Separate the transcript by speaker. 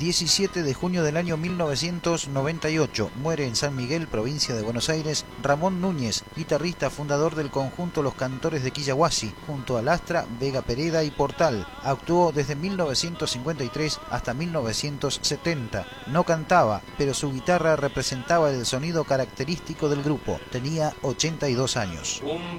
Speaker 1: 17 de junio del año 1998, muere en San Miguel, provincia de Buenos Aires, Ramón Núñez, guitarrista fundador del conjunto Los Cantores de Quillahuasi, junto a Lastra, Vega Pereda y Portal. Actuó desde 1953 hasta 1970. No cantaba, pero su guitarra representaba el sonido característico del grupo. Tenía 82 años.